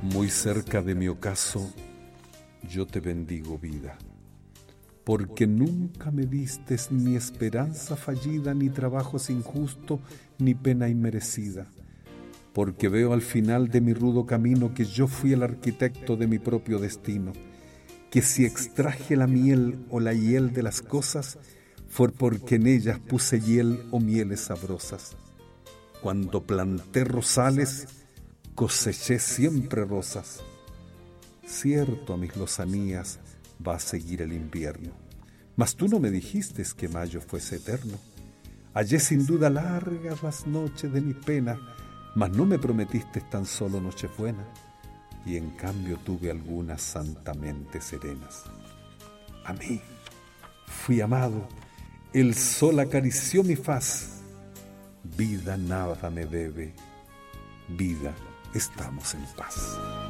Muy cerca de mi ocaso, yo te bendigo, vida, porque nunca me distes ni esperanza fallida, ni trabajos injusto, ni pena inmerecida, porque veo al final de mi rudo camino que yo fui el arquitecto de mi propio destino, que si extraje la miel o la hiel de las cosas, fue porque en ellas puse hiel o mieles sabrosas. Cuando planté rosales, coseché siempre rosas. Cierto, a mis lozanías va a seguir el invierno, mas tú no me dijiste que mayo fuese eterno. Hallé sin duda largas las noches de mi pena, mas no me prometiste tan solo nochebuena, y en cambio tuve algunas santamente serenas. A mí fui amado, el sol acarició mi faz. Vida nada me debe, vida estamos en paz.